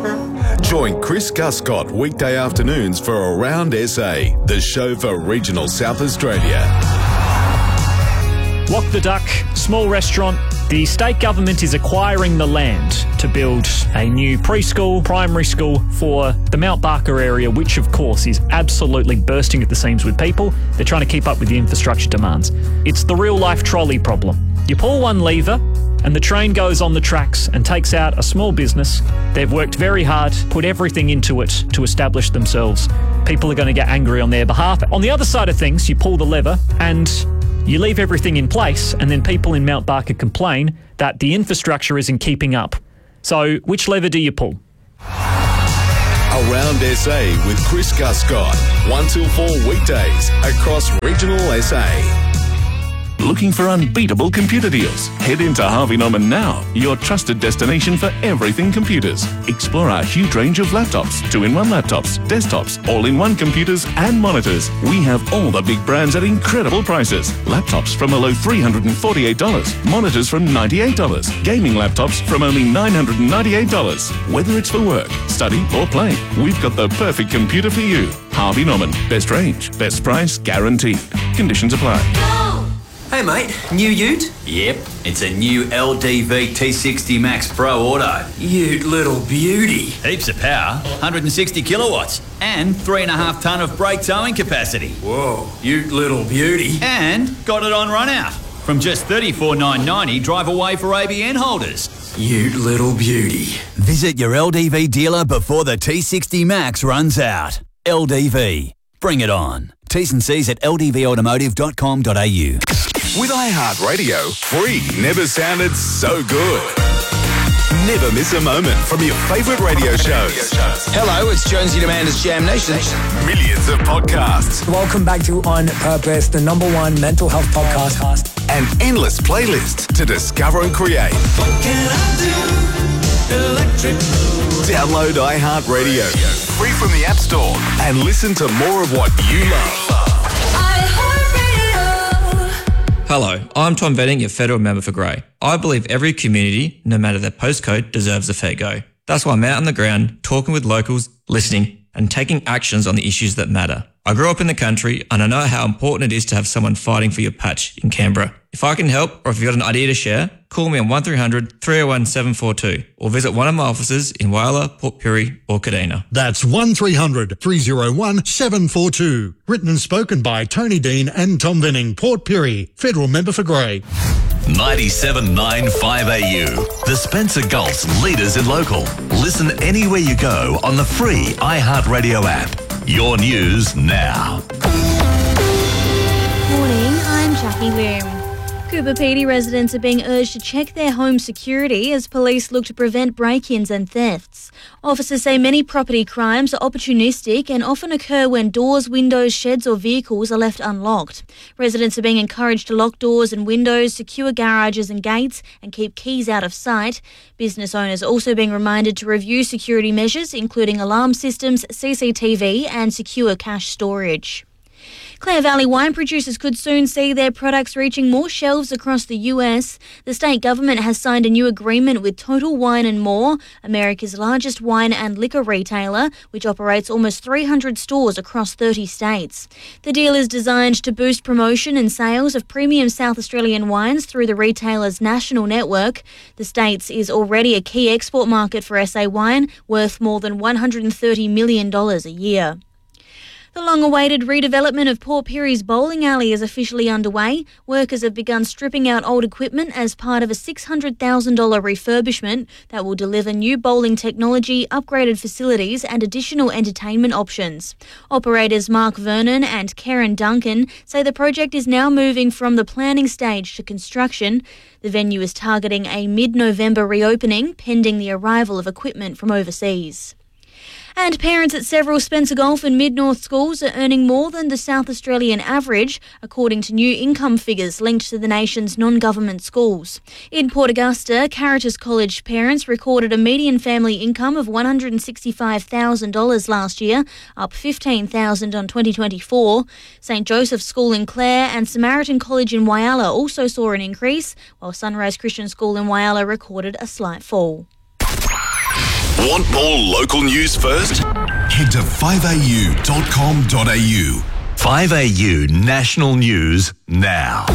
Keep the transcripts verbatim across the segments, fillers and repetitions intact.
Join Chris Guscott weekday afternoons for Around S A, the show for regional South Australia. Walk the Duck, small restaurant. The state government is acquiring the land to build a new preschool, primary school for the Mount Barker area, which of course is absolutely bursting at the seams with people. They're trying to keep up with the infrastructure demands. It's the real life trolley problem. You pull one lever and the train goes on the tracks and takes out a small business. They've worked very hard, put everything into it to establish themselves. People are going to get angry on their behalf. On the other side of things, you pull the lever and you leave everything in place, and then people in Mount Barker complain that the infrastructure isn't keeping up. So which lever do you pull? Around S A with Chris Guscott, one till four weekdays across regional S A. Looking for unbeatable computer deals? Head into Harvey Norman now, your trusted destination for everything computers. Explore our huge range of laptops, two-in-one laptops, desktops, all-in-one computers and monitors. We have all the big brands at incredible prices. Laptops from a low three hundred forty-eight dollars, monitors from ninety-eight dollars, gaming laptops from only nine hundred ninety-eight dollars. Whether it's for work, study or play, we've got the perfect computer for you. Harvey Norman, best range, best price, guaranteed. Conditions apply. Hey mate, new ute? Yep, it's a new L D V T sixty Max Pro Auto. Ute little beauty. Heaps of power, one hundred sixty kilowatts, and three and a half tonne of brake towing capacity. Whoa, ute little beauty. And got it on run out. From just thirty-four thousand nine hundred ninety dollars, drive away for A B N holders. Ute little beauty. Visit your L D V dealer before the T sixty Max runs out. L D V. Bring it on. T's and C's at l d v automotive dot com dot a u. With iHeartRadio, free never sounded so good. Never miss a moment from your favourite radio shows. Hello, it's Jonesy and Amanda's Jam Nation. Millions of podcasts. Welcome back to On Purpose, the number one mental health podcast. And endless playlists to discover and create. What can I do? Electric. Download iHeartRadio, free from the App Store, and listen to more of what you love. Hello, I'm Tom Venning, your federal member for Grey. I believe every community, no matter their postcode, deserves a fair go. That's why I'm out on the ground, talking with locals, listening, and taking actions on the issues that matter. I grew up in the country, and I know how important it is to have someone fighting for your patch in Canberra. If I can help, or if you've got an idea to share, call me on one three hundred, three oh one, seven four two, or visit one of my offices in Whyalla, Port Pirie, or Kadina. That's one three hundred, three oh one, seven four two. Written and spoken by Tony Dean and Tom Venning, Port Pirie, federal member for Grey. ninety-seven point nine five A U, the Spencer Gulf's leaders in local. Listen anywhere you go on the free iHeartRadio app. Your news now. Morning, I'm Jackie Lim. Cooper Pedy residents are being urged to check their home security as police look to prevent break-ins and thefts. Officers say many property crimes are opportunistic and often occur when doors, windows, sheds or vehicles are left unlocked. Residents are being encouraged to lock doors and windows, secure garages and gates and keep keys out of sight. Business owners are also being reminded to review security measures, including alarm systems, C C T V and secure cash storage. Clare Valley wine producers could soon see their products reaching more shelves across the U S. The state government has signed a new agreement with Total Wine and More, America's largest wine and liquor retailer, which operates almost three hundred stores across thirty states. The deal is designed to boost promotion and sales of premium South Australian wines through the retailer's national network. The States is already a key export market for S A Wine, worth more than one hundred thirty million dollars a year. The long-awaited redevelopment of Port Pirie's bowling alley is officially underway. Workers have begun stripping out old equipment as part of a six hundred thousand dollars refurbishment that will deliver new bowling technology, upgraded facilities and additional entertainment options. Operators Mark Vernon and Karen Duncan say the project is now moving from the planning stage to construction. The venue is targeting a mid-November reopening, pending the arrival of equipment from overseas. And parents at several Spencer Gulf and Mid-North schools are earning more than the South Australian average, according to new income figures linked to the nation's non-government schools. In Port Augusta, Caritas College parents recorded a median family income of one hundred sixty-five thousand dollars last year, up fifteen thousand dollars on twenty twenty-four. Saint Joseph's School in Clare and Samaritan College in Whyalla also saw an increase, while Sunrise Christian School in Whyalla recorded a slight fall. Want more local news first? Head to five a u dot com dot a u. five A U National News now.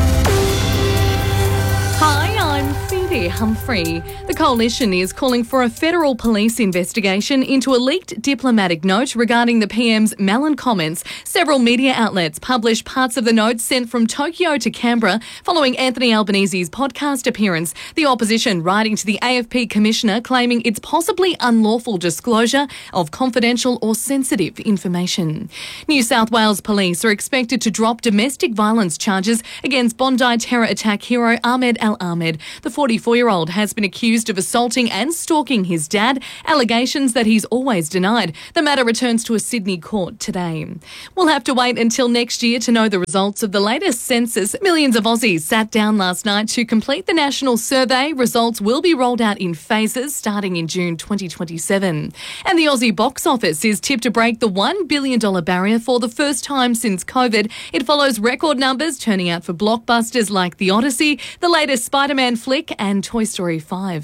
Hi, I'm Phoebe Humphrey. The Coalition is calling for a federal police investigation into a leaked diplomatic note regarding the P M's Malin comments. Several media outlets published parts of the note sent from Tokyo to Canberra following Anthony Albanese's podcast appearance. The opposition writing to the A F P Commissioner claiming it's possibly unlawful disclosure of confidential or sensitive information. New South Wales police are expected to drop domestic violence charges against Bondi terror attack hero Ahmed Al-Ahmed. The forty-four-year-old has been accused of assaulting and stalking his dad, allegations that he's always denied. The matter returns to a Sydney court today. We'll have to wait until next year to know the results of the latest census. Millions of Aussies sat down last night to complete the national survey. Results will be rolled out in phases starting in June twenty twenty-seven. And the Aussie box office is tipped to break the one billion dollars barrier for the first time since COVID. It follows record numbers turning out for blockbusters like The Odyssey, the latest Spider-Man flick and Toy Story five.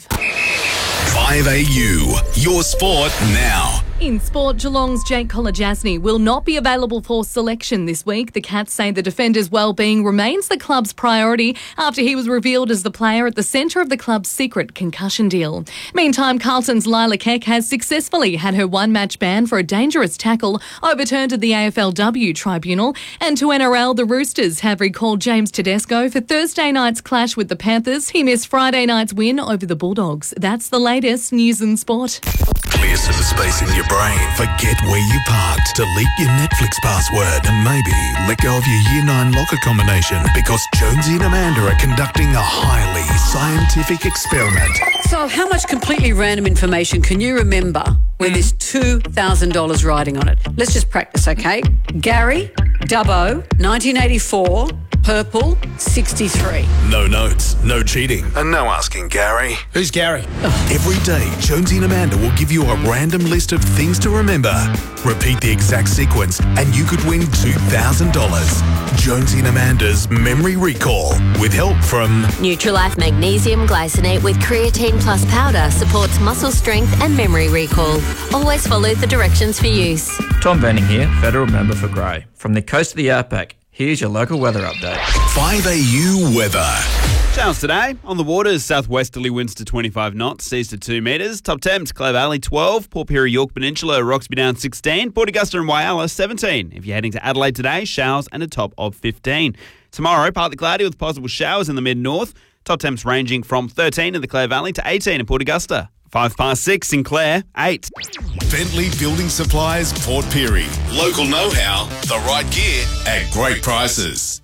five A U, your sport now. In sport, Geelong's Jake Kolodjasny will not be available for selection this week. The Cats say the defender's well-being remains the club's priority after he was revealed as the player at the centre of the club's secret concussion deal. Meantime, Carlton's Lila Keck has successfully had her one-match ban for a dangerous tackle overturned at the A F L W tribunal. And to N R L, the Roosters have recalled James Tedesco for Thursday night's clash with the Panthers. He missed Friday night's win over the Bulldogs. That's the latest news and sport. Clear some space in your brain. Forget where you parked. Delete your Netflix password and maybe let go of your year nine locker combination because Jonesy and Amanda are conducting a highly scientific experiment. So how much completely random information can you remember when there's two thousand dollars riding on it? Let's just practice, okay? Gary, Dubbo, nineteen eighty-four, purple, sixty-three. No notes, no cheating, and no asking Gary. Who's Gary? Every day, Jonesy and Amanda will give you a random list of things to remember. Repeat the exact sequence, and you could win two thousand dollars. Jonesy and Amanda's Memory Recall, with help from Nutrilife Magnesium Glycinate with Creatine Plus Powder supports muscle strength and memory recall. Always follow the directions for use. Tom Venning here, Federal Member for Grey. From the coast of the Outback, here's your local weather update. five A U weather. Showers today. On the waters, southwesterly winds to twenty-five knots, seas to two metres. Top temps, Clare Valley twelve, Port Pirie, York Peninsula, Roxby Down sixteen, Port Augusta and Whyalla seventeen. If you're heading to Adelaide today, showers and a top of fifteen. Tomorrow, partly cloudy with possible showers in the mid-north. Top temps ranging from thirteen in the Clare Valley to eighteen in Port Augusta. Five past six in Clare, eight. Bentley Building Supplies, Port Pirie. Local know-how, the right gear at great prices.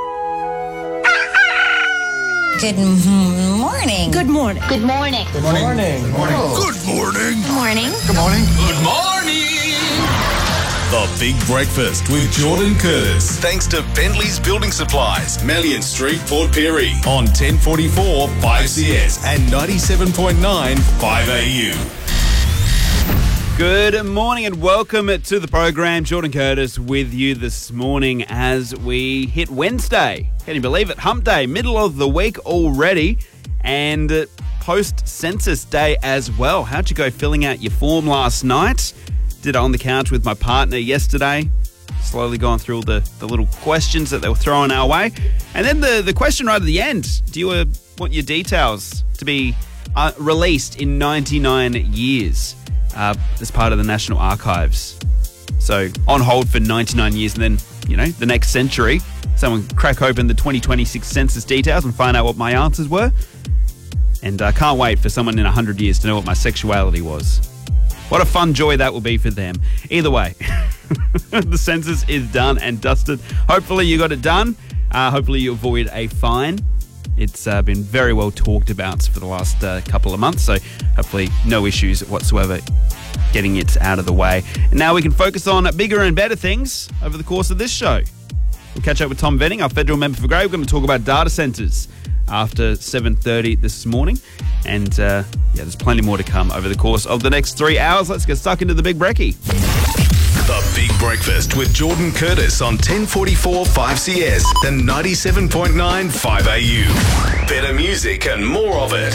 Good morning. Good morning. Good morning. Good morning. Good morning. Good morning. Good morning. Good morning. Good morning. The Big Breakfast with Jordan Curtis. Thanks to Bentley's Building Supplies, Melian Street, Port Pirie. On ten forty-four five C S and ninety-seven point nine five A U. Good morning and welcome to the program. Jordan Curtis with you this morning as we hit Wednesday. Can you believe it? Hump Day, middle of the week already, and post-census day as well. How'd you go filling out your form last night? Did it on the couch with my partner yesterday. Slowly going through all the, the little questions that they were throwing our way. And then the, the question right at the end. Do you uh, want your details to be uh, released in ninety-nine years? Uh, as part of the National Archives. So on hold for ninety-nine years, and then, you know, the next century, someone crack open the twenty twenty-six census details and find out what my answers were. And I uh, can't wait for someone in one hundred years to know what my sexuality was. What a fun joy that will be for them. Either way, the census is done and dusted. Hopefully you got it done. Uh, hopefully you avoid a fine. It's uh, been very well talked about for the last uh, couple of months, so hopefully no issues whatsoever getting it out of the way. And now we can focus on bigger and better things over the course of this show. We'll catch up with Tom Venning, our Federal Member for Grey. We're going to talk about data centres after seven thirty this morning. And uh, yeah, there's plenty more to come over the course of the next three hours. Let's get stuck into the Big Brekkie. The Big Breakfast with Jordan Curtis on ten forty-four five C S and ninety-seven point nine five A U. Better music and more of it.